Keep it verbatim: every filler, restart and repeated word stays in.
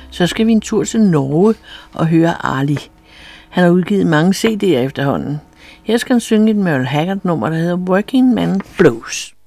så skal vi en tur til Norge og høre Ali. Han har udgivet mange C D'er efterhånden. Her skal han synge et Merle Haggard-nummer, der hedder Working Man Blues.